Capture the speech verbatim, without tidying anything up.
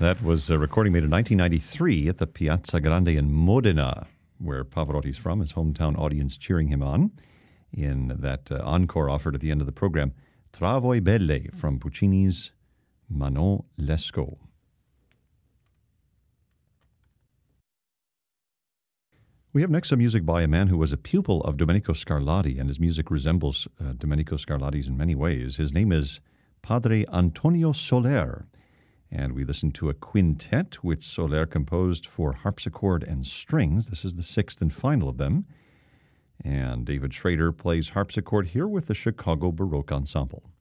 That was a recording made in nineteen ninety-three at the Piazza Grande in Modena, where Pavarotti's from, his hometown audience cheering him on in that uh, encore offered at the end of the program, Tra voi belle from Puccini's Manon Lescaut. We have next some music by a man who was a pupil of Domenico Scarlatti, and his music resembles uh, Domenico Scarlatti's in many ways. His name is Padre Antonio Soler, and we listen to a quintet which Soler composed for harpsichord and strings. This is the sixth and final of them, and David Schrader plays harpsichord here with the Chicago Baroque Ensemble.